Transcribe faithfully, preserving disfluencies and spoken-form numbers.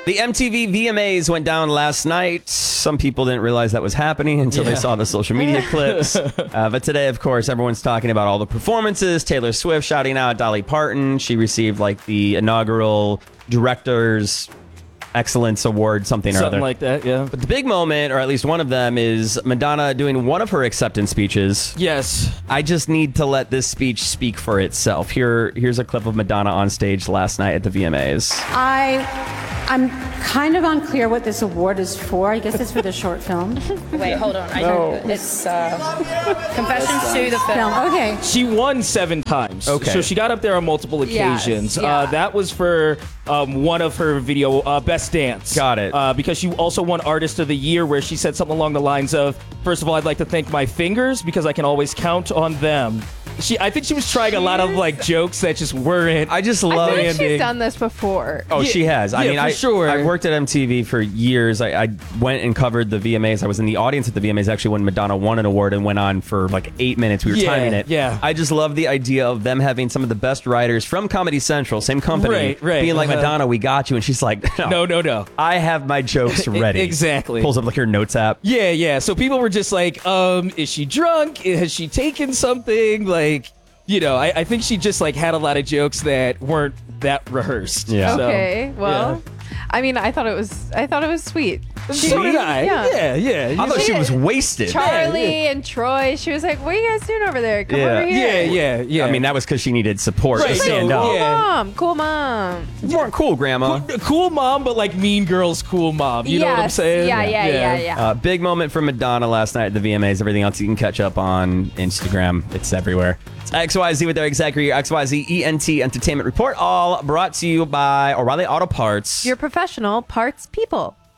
The M T V V M As went down last night. Some people didn't realize that was happening until Yeah. they saw the social media clips. Uh, but today, of course, everyone's talking about all the performances. Taylor Swift shouting out Dolly Parton. She received like the inaugural Director's Excellence Award, something or Something other. like that, yeah. But the big moment, or at least one of them, is Madonna doing one of her acceptance speeches. Yes. I just need to let this speech speak for itself. Here, here's a clip of Madonna on stage last night at the V M As. I, I'm kind of unclear what this award is for. I guess it's for the short film. Wait, hold on. I No. It's uh, Confessions to the Film. Film. Okay. She won seven times. Okay. So she got up there on multiple Yes, occasions. yeah. Uh, that was for um, one of her video, uh, Best Dance. Got it. Uh, because she also won Artist of the Year, where she said something along the lines of, first of all, I'd like to thank my fingers because I can always count on them. She, I think she was trying a lot of like jokes that just weren't. I just I love feel like landing. she's done this before. Oh, Yeah, she has. I yeah, mean, for I sure. I worked at M T V for years. I, I went and covered the V M As. I was in the audience at the V M As actually when Madonna won an award and went on for like eight minutes. We were Yeah, timing it. yeah. I just love the idea of them having some of the best writers from Comedy Central, same company, Right, right, being like, uh-huh. Madonna, we got you, and she's like, no, No, no, no. I have my jokes ready. Exactly. Pulls up like her notes app. Yeah, yeah. So people were just like, um, is she drunk? Has she taken something? Like, you know, I, I think she just like had a lot of jokes that weren't that rehearsed. Yeah. So, Okay, well, yeah. I mean, I thought it was, I thought it was sweet. So did I. Yeah. Yeah, yeah. I thought she was wasted. Charlie and Troy, she was like, "What are you guys doing over there? Come Yeah. over here." Yeah, yeah, yeah. I mean, that was because she needed support Right, to stand no, up. Cool yeah. mom, cool mom. You weren't cool, Grandma. cool mom, but like Mean Girls cool mom. You know what I'm Yes. saying? Yeah, yeah, yeah, yeah. Uh, big moment for Madonna last night at the V M As. Everything else you can catch up on Instagram. It's everywhere. It's X Y Z with Eric Zachary, your X Y Z E N T Entertainment Report, all brought to you by O'Reilly Auto Parts. Your professional parts people.